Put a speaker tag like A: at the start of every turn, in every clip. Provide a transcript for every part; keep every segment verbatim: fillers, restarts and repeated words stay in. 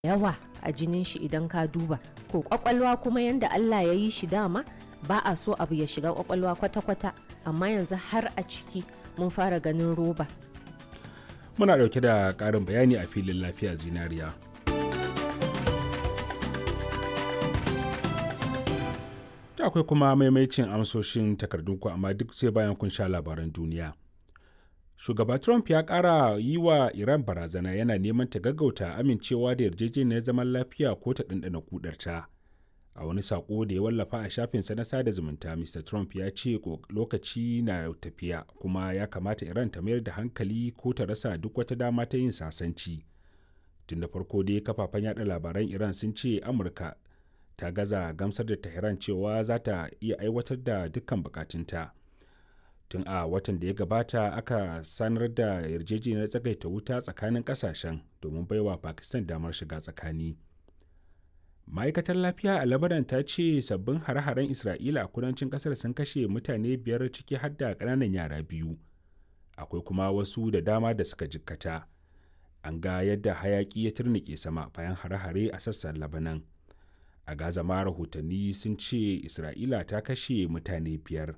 A: yawa a jinin shi idan ka duba. Ko kwakwalwa kuma yanda Allah ya yi shi dama ba a so abu ya shiga kwakwalwa kwata-kwata, amma yanzu har a ciki mun fara ganin roba.
B: Muna ɗauke da ƙarin bayani a filin lafiya zinariya. Ta akwai kuma maimaicin amsoshin takardunku, amma duk sai bayan kun sha labaran duniya. Shugaba Trump ya ƙara yi wa Iran barazana, yana neman ta gaggauta amincewa da yarjejeniyar zaman lafiya ko ta ɗanɗana kudarta. A wani saƙo da ya wallafa a shafinsa na sada zumunta, Mr. Trump ya ce lokaci na tafiya kuma ya kamata Iran ta mayar da hankali ko ta rasa duk wata dama ta yin sasanci. Tun da farko dai kafafen yada labaran Iran sun ce Amurka ta gaza gamsar da Tehran cewa za ta iya aiwatar da dukkan bukatunta. Tun a watan da ya gabata aka sanar da yarjejeniyar tsagaita wuta tsakanin kasashen domin baiwa Pakistan damar shiga tsakani. Ma'aikatar lafiya a Lebanon ta ce sabbin hare-haren Isra'ila a kudancin kasar sun kashe mutane biyar, ciki har da ƙananan yara biyu. Akwai kuma wasu da dama da suka jikkata. An ga yadda hayaƙi ya turnike sama bayan hare-hare a sassan Lebanon. A Gaza ma rahotanni sun ce Isra'ila ta kashe mutane biyar.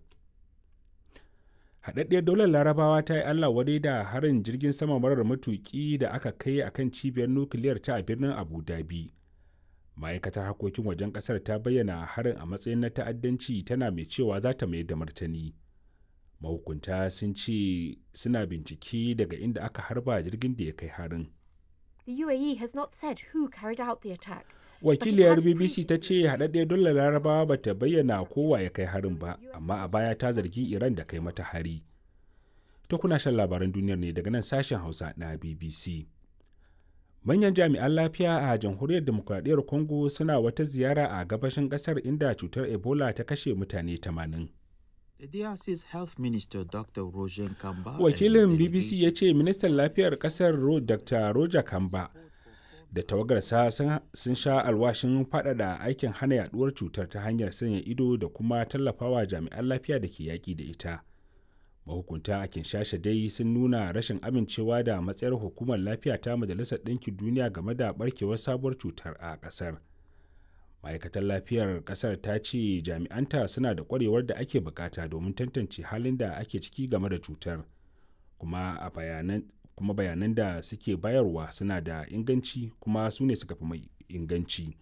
B: Haɗaɗɗiyar daular Larabawa ta yi Allah wadai da harin jirgin sama marar matuƙi da aka kai a kan cibiyar nukiliyar ta a birnin Abu Dhabi. Ma'aikatar harkokin wajen ƙasar ta bayyana harin a matsayin na ta'addanci, tana mai cewa za ta mayar da martani. Mahukunta sun ce suna bincike daga inda aka harba jirgin da ya kai harin.
C: The U A E has not said who carried out the attack.
B: Wakiliyar B B C ta ce haɗaɗɗiyar daular Larabawa ba ta bayyana kowa ya kai harin ba, amma a baya ta zargi Iran da kai mata hari. To kuna shan labaran duniyar ne daga nan sashen Hausa na B B C. Manyan jami'an lafiya a Jamhuriyar Dimokuraɗiyyar Congo suna wata ziyara a gabashin ƙasar inda cutar Ebola ta kashe mutane tamanin.
D: The D R C's Health Minister Doctor Roger Kamba.
B: Wakilin B B C ya ce ministan lafiyar ƙasar Doctor Roger Kamba da tawagarsa sun sha alwashin faɗaɗa aikin hana yaduwar cutar ta hanyar sanya ido da kuma tallafawa jami'an lafiya da ke yaƙi da ita. Mahukunta a Kinshasa dai sun nuna rashin amincewa da matsayar hukumar lafiya ta Majalisar Ɗinkin Duniya game da barkewar sabuwar cutar a ƙasar. Ma'aikatar lafiyar ƙasar ta ce jami'anta suna da ƙwarewar da ake bukata domin tantance halin da ake ciki game da cutar, kuma a bayanan kuma bayanan da suke bayarwa suna da inganci kuma su ne suka fi mai inganci.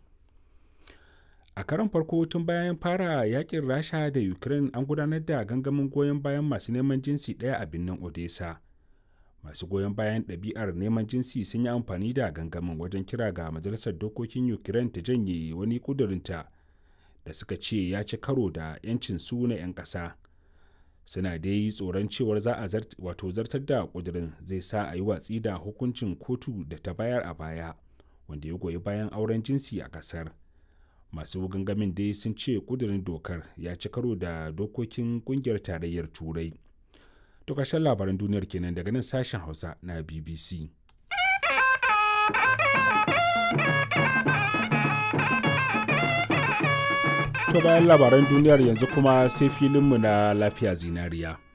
B: A karon farko tun bayan fara yakin Rasha da Ukraine, an gudanar da gangamin goyon bayan masu neman jinsi ɗaya a birnin Odessa. Masu goyon bayan ɗabi'ar neman jinsi sun yi amfani da gangamin wajen kira ga Majalisar Dokokin Ukraine ta janye wani ƙudurinta da suka ce ya ci karo da 'yancin su na 'yan ƙasa. Suna dai tsoron cewar za a wato zartar da ƙudurin zai sa a yi watsi da hukuncin kotu da ta bayar a baya, wanda ya goyi bayan auren jinsi a ƙasar. Masu gangamin dai sun ce ƙudurin dokar ya ci karo da dokokin ƙungiyar tarayyar Turai. To ƙarshen labaran duniyar kenan daga nan sashen Hausa na B B C. To bayan labaran duniyar yanzu kuma sai filinmu na lafiya zinariya.